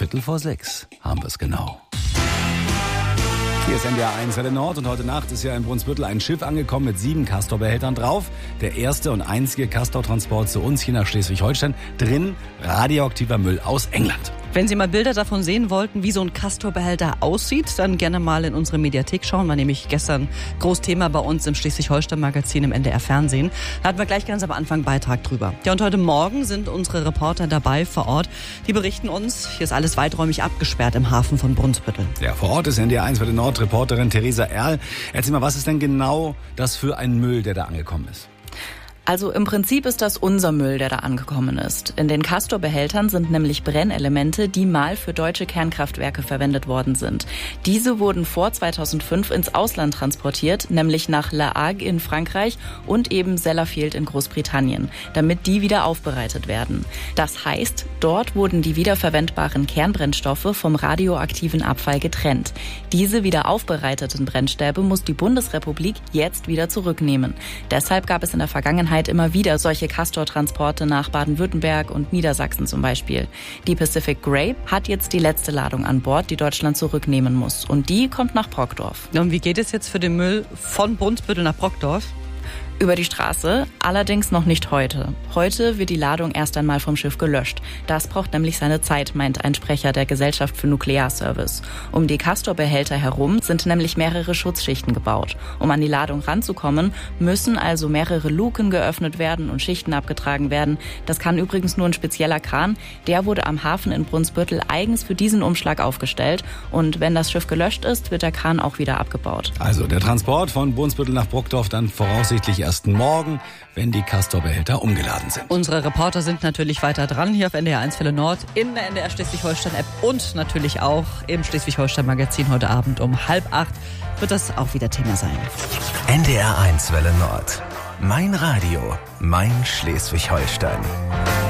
5:15 haben wir es genau. Hier ist NDR 1 Welle Nord und heute Nacht ist ja in Brunsbüttel ein Schiff angekommen mit 7 Castor-Behältern drauf. Der erste und einzige Castor-Transport zu uns hier nach Schleswig-Holstein. Drin radioaktiver Müll aus England. Wenn Sie mal Bilder davon sehen wollten, wie so ein Castor-Behälter aussieht, dann gerne mal in unsere Mediathek schauen. War nämlich gestern Großthema bei uns im Schleswig-Holstein-Magazin im NDR-Fernsehen. Da hatten wir gleich ganz am Anfang einen Beitrag drüber. Ja, und heute Morgen sind unsere Reporter dabei vor Ort. Die berichten uns, hier ist alles weiträumig abgesperrt im Hafen von Brunsbüttel. Ja, vor Ort ist NDR 1 Welle Nord Reporterin Theresa Erl. Erzähl mal, was ist denn genau das für ein Müll, der da angekommen ist? Also im Prinzip ist das unser Müll, der da angekommen ist. In den Castor-Behältern sind nämlich Brennelemente, die mal für deutsche Kernkraftwerke verwendet worden sind. Diese wurden vor 2005 ins Ausland transportiert, nämlich nach La Hague in Frankreich und eben Sellafield in Großbritannien, damit die wieder aufbereitet werden. Das heißt, dort wurden die wiederverwendbaren Kernbrennstoffe vom radioaktiven Abfall getrennt. Diese wieder aufbereiteten Brennstäbe muss die Bundesrepublik jetzt wieder zurücknehmen. Deshalb gab es in der Vergangenheit immer wieder solche Castor-Transporte nach Baden-Württemberg und Niedersachsen zum Beispiel. Die Pacific Grape hat jetzt die letzte Ladung an Bord, die Deutschland zurücknehmen muss. Und die kommt nach Brockdorf. Und wie geht es jetzt für den Müll von Brunsbüttel nach Brockdorf? Über die Straße, allerdings noch nicht heute. Heute wird die Ladung erst einmal vom Schiff gelöscht. Das braucht nämlich seine Zeit, meint ein Sprecher der Gesellschaft für Nuklearservice. Um die Castor-Behälter herum sind nämlich mehrere Schutzschichten gebaut. Um an die Ladung ranzukommen, müssen also mehrere Luken geöffnet werden und Schichten abgetragen werden. Das kann übrigens nur ein spezieller Kran. Der wurde am Hafen in Brunsbüttel eigens für diesen Umschlag aufgestellt. Und wenn das Schiff gelöscht ist, wird der Kran auch wieder abgebaut. Also der Transport von Brunsbüttel nach Brockdorf dann voraussichtlich erst morgen, wenn die Castor-Behälter umgeladen sind. Unsere Reporter sind natürlich weiter dran, hier auf NDR 1 Welle Nord, in der NDR Schleswig-Holstein-App und natürlich auch im Schleswig-Holstein-Magazin heute Abend um 7:30 wird das auch wieder Thema sein. NDR 1 Welle Nord. Mein Radio, mein Schleswig-Holstein.